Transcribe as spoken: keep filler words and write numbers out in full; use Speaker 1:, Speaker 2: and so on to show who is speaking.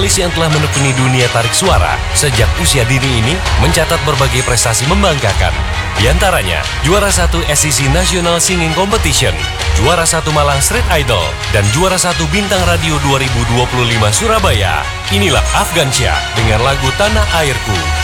Speaker 1: vokalis yang telah menekuni dunia tarik suara sejak usia dini ini mencatat berbagai prestasi membanggakan. Di antaranya, juara satu S E C National Singing Competition, juara satu Malang Street Idol, dan juara satu Bintang Radio dua ribu dua puluh lima Surabaya. Inilah Afgansyah dengan lagu Tanah Airku.